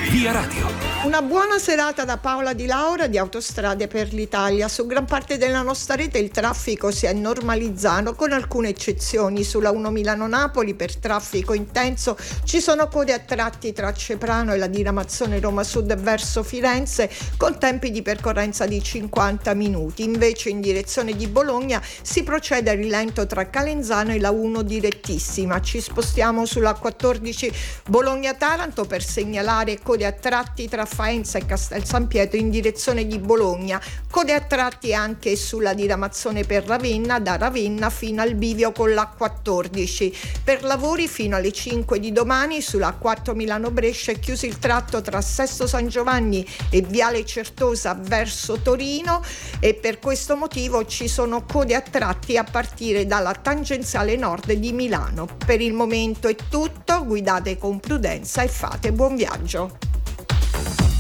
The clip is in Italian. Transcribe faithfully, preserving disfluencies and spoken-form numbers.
Via Radio. Una buona serata da Paola Di Laura di Autostrade per l'Italia. Su gran parte della nostra rete il traffico si è normalizzato, con alcune eccezioni. Sulla uno Milano-Napoli per traffico intenso ci sono code a tratti tra Ceprano e la diramazione Roma Sud verso Firenze, con tempi di percorrenza di cinquanta minuti. Invece in direzione di Bologna si procede a rilento tra Calenzano e la uno direttissima. Ci spostiamo sulla quattordici Bologna-Taranto per segnalare code a tratti tra Faenza e Castel San Pietro in direzione di Bologna, code a tratti anche sulla diramazione per Ravenna, da Ravenna fino al bivio con la quattordici. Per lavori fino alle cinque di domani sulla A quattro Milano-Brescia è chiuso il tratto tra Sesto San Giovanni e Viale Certosa verso Torino, e per questo motivo ci sono code a tratti a partire dalla tangenziale nord di Milano. Per il momento è tutto, guidate con prudenza e fate buon viaggio.